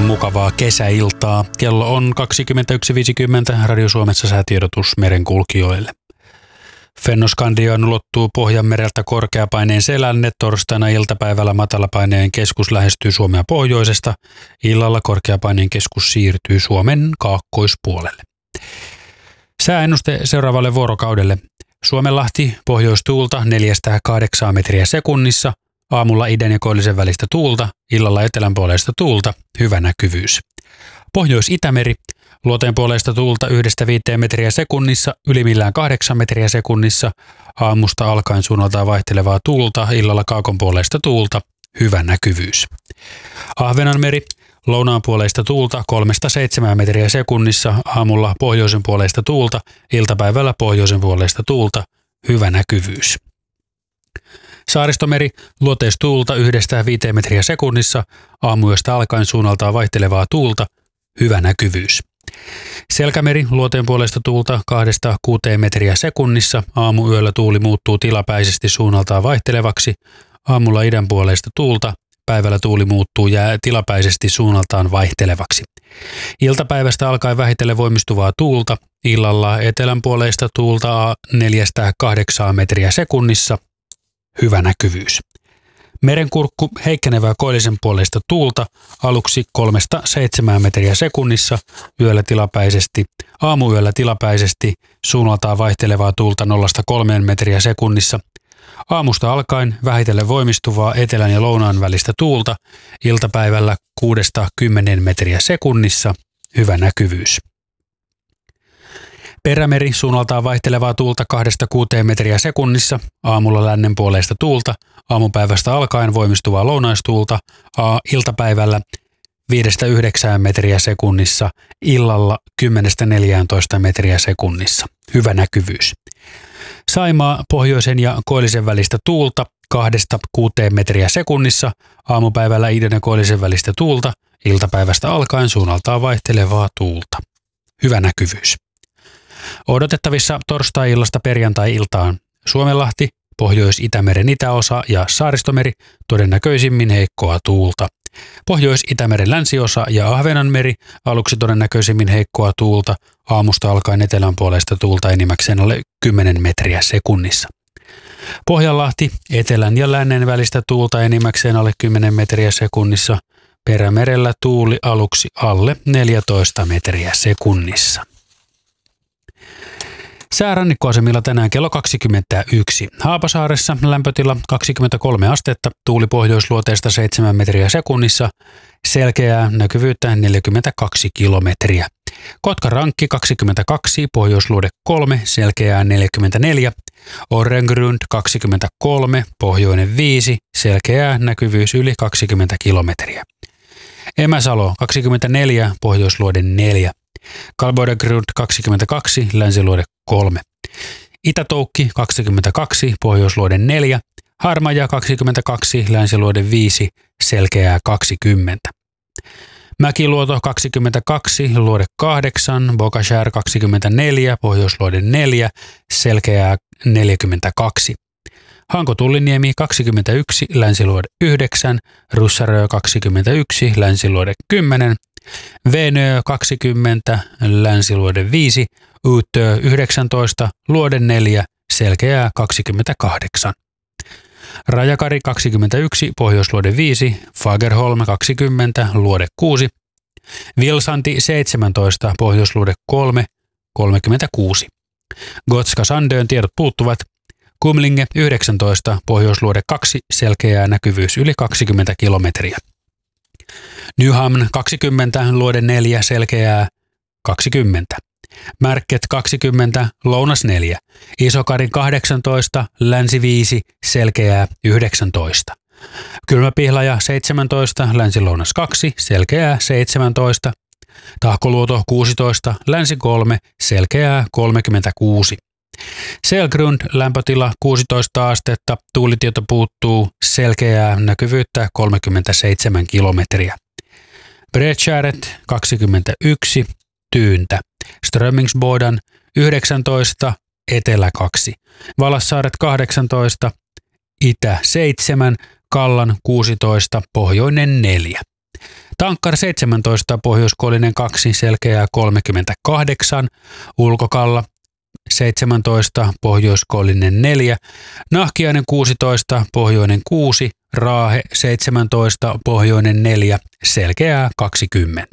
mukavaa kesäiltaa. Kello on 21.50. Radio Suomessa säätiedotus merenkulkijoille. Fennoskandiaan ulottuu Pohjanmereltä korkeapaineen selänne. Torstaina iltapäivällä matalapaineen keskus lähestyy Suomea pohjoisesta. Illalla korkeapaineen keskus siirtyy Suomen kaakkoispuolelle. Sääennuste seuraavalle vuorokaudelle. Suomenlahti pohjoistuulta 4-8 metriä sekunnissa. Aamulla idän ja koillisen välistä tuulta, illalla etelänpuoleista tuulta, hyvä näkyvyys. Pohjois-Itämeri, luoteenpuoleista tuulta 1-5 metriä sekunnissa, ylimmillään 8 metriä sekunnissa. Aamusta alkaen suunnaltaan vaihtelevaa tuulta, illalla kaakonpuoleista tuulta, hyvä näkyvyys. Ahvenanmeri, lounaanpuoleista tuulta 3-7 metriä sekunnissa, aamulla pohjoisen puoleista tuulta, iltapäivällä pohjoisen puoleista tuulta, hyvä näkyvyys. Saaristomeri, luoteistuulta 1-5 metriä sekunnissa, aamuyöstä alkaen suunnaltaan vaihtelevaa tuulta, hyvä näkyvyys. Selkämeri, luoteenpuoleista tuulta 2-6 metriä sekunnissa, aamuyöllä tuuli muuttuu tilapäisesti suunnaltaan vaihtelevaksi, aamulla idänpuoleista tuulta, päivällä tuuli muuttuu tilapäisesti suunnaltaan vaihtelevaksi. Iltapäivästä alkaen vähitellen voimistuvaa tuulta, illalla etelänpuoleista tuulta 4-8 metriä sekunnissa, hyvä näkyvyys. Merenkurkku, heikkenevää koillisen puoleista tuulta, aluksi 3-7 metriä sekunnissa, aamuyöllä tilapäisesti, suunnaltaan vaihtelevaa tuulta 0-3 metriä sekunnissa. Aamusta alkaen vähitellen voimistuvaa etelän ja lounaan välistä tuulta, iltapäivällä 6-10 metriä sekunnissa, hyvä näkyvyys. Perämeri, suunnaltaan vaihtelevaa tuulta 2-6 metriä sekunnissa, aamulla lännenpuoleista tuulta, aamupäivästä alkaen voimistuvaa lounaistuulta, iltapäivällä 5-9 metriä sekunnissa, illalla 10-14 metriä sekunnissa, hyvä näkyvyys. Saimaa, pohjoisen ja koillisen välistä tuulta 2-6 metriä sekunnissa, aamupäivällä idän ja koillisen välistä tuulta, iltapäivästä alkaen suunnaltaan vaihtelevaa tuulta, hyvä näkyvyys. Odotettavissa torstai-illasta perjantai-iltaan Suomenlahti, Pohjois-Itämeren itäosa ja Saaristomeri, todennäköisimmin heikkoa tuulta. Pohjois-Itämeren länsiosa ja Ahvenanmeri, aluksi todennäköisimmin heikkoa tuulta, aamusta alkaen etelänpuoleista tuulta enimmäkseen alle 10 metriä sekunnissa. Pohjanlahti, etelän ja lännen välistä tuulta enimmäkseen alle 10 metriä sekunnissa, Perämerellä tuuli aluksi alle 14 metriä sekunnissa. Säärannikkoasemilla tänään kello 21. Haapasaaressa lämpötila 23 astetta, tuuli pohjoisluoteesta 7 metriä sekunnissa, selkeää näkyvyyttä 42 kilometriä. Kotkarankki 22, pohjoisluode 3, selkeää 44. Orrengrund 23, pohjoinen 5, selkeää näkyvyys yli 20 kilometriä. Emäsalo 24, pohjoisluode 4. Kalboidengrund 22, länsiluode 3. Itätoukki 22, pohjoisluode 4. Harmaja 22, länsiluode 5, selkeää 20. Mäkiluoto 22, luode 8, Bokashär 24, pohjoisluode 4, selkeää 42. Hanko-Tulliniemi 21, länsiluode 9, Russarö 21, länsiluode 10, Venö 20, länsiluode 5, Utö 19, luode 4, selkeää 28. Rajakari 21, pohjoisluode 5, Fagerholm 20, luode 6, Vilsanti 17, pohjoisluode 3, 36. Gotska Sandön tiedot puuttuvat. Kumlinge 19, pohjoisluode 2, selkeää näkyvyys yli 20 kilometriä. Nyhamn 20, luode 4, selkeää 20. Märket 20, lounas 4. Isokarin 18, länsi 5, selkeää 19. Kylmäpihlaja 17, länsi-lounas 2, selkeää 17. Tahkoluoto 16, länsi 3, selkeää 36. Selgrund lämpötila 16 astetta, tuulitieto puuttuu, selkeää näkyvyyttä 37 kilometriä. Bredskäret 21, tyyntä. Strömmingsbodan 19, etelä 2. Valassaaret 18, itä 7, Kallan 16, pohjoinen 4. Tankkar 17, pohjoiskoillinen 2, selkeää 38, Ulkokalla 17, pohjoiskoillinen 4, Nahkiainen 16, pohjoinen 6, Raahe 17, pohjoinen 4, selkeää 20.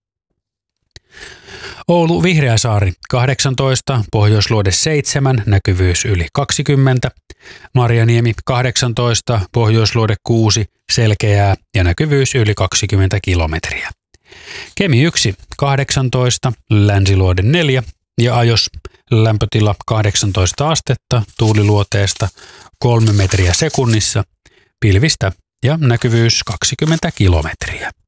Oulu Vihreäsaari 18, Pohjoisluode 7, näkyvyys yli 20, Marjaniemi 18, Pohjoisluode 6, selkeää ja näkyvyys yli 20 kilometriä. Kemi 1 18, Länsiluode 4 ja Ajos lämpötila 18 astetta, tuuliluoteesta 3 metriä sekunnissa, pilvistä ja näkyvyys 20 kilometriä.